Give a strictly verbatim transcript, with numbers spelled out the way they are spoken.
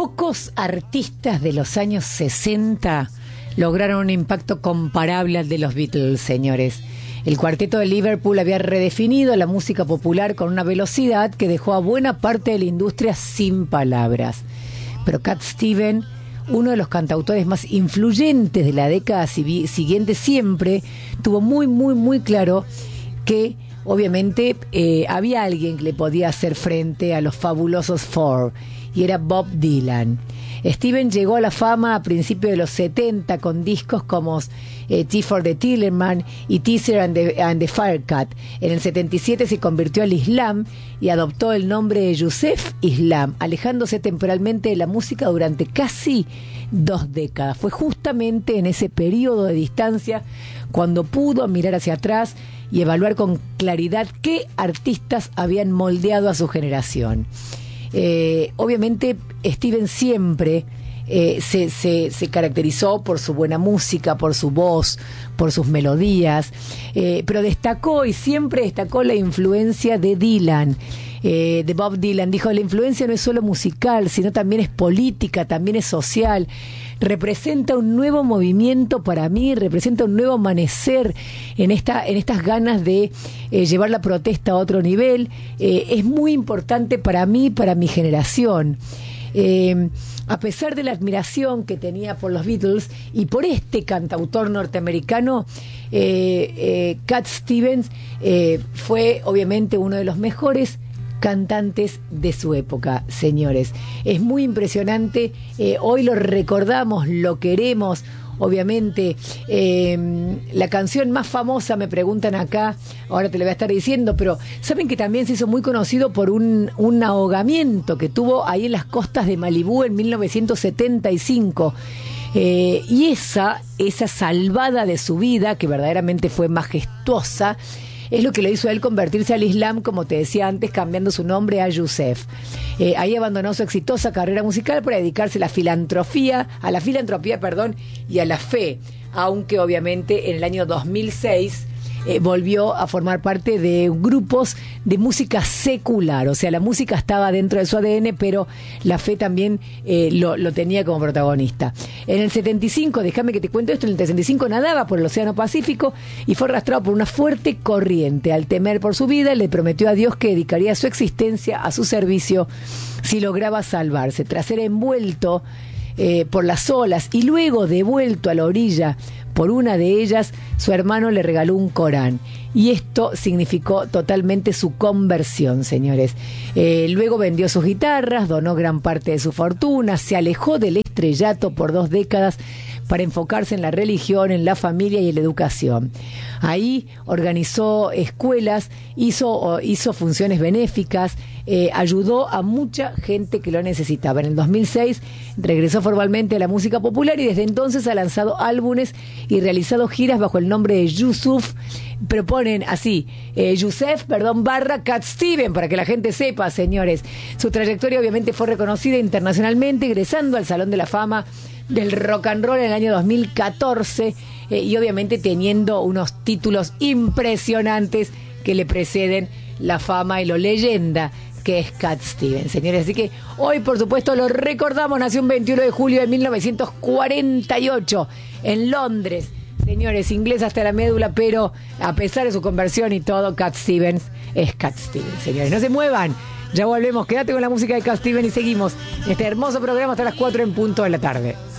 Pocos artistas de los años sesenta lograron un impacto comparable al de los Beatles, señores. El cuarteto de Liverpool había redefinido la música popular con una velocidad que dejó a buena parte de la industria sin palabras. Pero Cat Stevens, uno de los cantautores más influyentes de la década siguiente, siempre tuvo muy, muy, muy claro que obviamente eh, había alguien que le podía hacer frente a los fabulosos Four, y era Bob Dylan. Steven llegó a la fama a principios de los setenta con discos como eh, Tea for the Tillerman y Teaser and the, and the Firecat. En el setenta y siete se convirtió al Islam y adoptó el nombre de Yusef Islam, alejándose temporalmente de la música durante casi dos décadas. Fue justamente en ese periodo de distancia cuando pudo mirar hacia atrás y evaluar con claridad qué artistas habían moldeado a su generación. Eh, obviamente Steven siempre eh, se, se, se caracterizó por su buena música, por su voz, por sus melodías, eh, pero destacó y siempre destacó la influencia de Dylan, eh, de Bob Dylan. Dijo: la influencia no es solo musical, sino también es política, también es social. Representa un nuevo movimiento para mí, representa un nuevo amanecer en esta, en estas ganas de eh, llevar la protesta a otro nivel. Eh, es muy importante para mí, para mi generación. Eh, a pesar de la admiración que tenía por los Beatles y por este cantautor norteamericano, eh, eh, Cat Stevens eh, fue obviamente uno de los mejores cantantes de su época, señores. Es muy impresionante, eh, hoy lo recordamos, lo queremos, obviamente. Eh, la canción más famosa, me preguntan acá, ahora te lo voy a estar diciendo, pero saben que también se hizo muy conocido por un, un ahogamiento que tuvo ahí en las costas de Malibú en mil novecientos setenta y cinco. Eh, y esa, esa salvada de su vida, que verdaderamente fue majestuosa, es lo que le hizo a él convertirse al Islam, como te decía antes, cambiando su nombre a Yusef. Eh, ahí abandonó su exitosa carrera musical para dedicarse a la filantropía, a la filantropía, perdón, y a la fe, aunque obviamente en el año dos mil seis eh, volvió a formar parte de grupos de música secular, o sea, la música estaba dentro de su A D N, pero la fe también eh, lo, lo tenía como protagonista. En el setenta y cinco, déjame que te cuento esto, en el setenta y cinco nadaba por el Océano Pacífico y fue arrastrado por una fuerte corriente. Al temer por su vida, le prometió a Dios que dedicaría su existencia a su servicio si lograba salvarse. Tras ser envuelto eh, por las olas y luego devuelto a la orilla por una de ellas, su hermano le regaló un Corán. Y esto significó totalmente su conversión, señores. Eh, luego vendió sus guitarras, donó gran parte de su fortuna, se alejó del estrellato por dos décadas para enfocarse en la religión, en la familia y en la educación. Ahí organizó escuelas, hizo, hizo funciones benéficas, eh, ayudó a mucha gente que lo necesitaba. En el dos mil seis regresó formalmente a la música popular y desde entonces ha lanzado álbumes y realizado giras bajo el nombre de Yusuf. Proponen así, eh, Yusef, perdón, barra Cat Stevens, para que la gente sepa, señores. Su trayectoria obviamente fue reconocida internacionalmente, ingresando al Salón de la Fama del Rock and Roll en el año dos mil catorce, eh, y obviamente teniendo unos títulos impresionantes que le preceden la fama y la leyenda que es Cat Stevens, señores. Así que hoy, por supuesto, lo recordamos. Nació un veintiuno de julio de mil novecientos cuarenta y ocho en Londres. Señores, inglés hasta la médula, pero a pesar de su conversión y todo, Cat Stevens es Cat Stevens, señores. No se muevan, ya volvemos. Quédate con la música de Cat Stevens y seguimos este hermoso programa hasta las cuatro en punto de la tarde.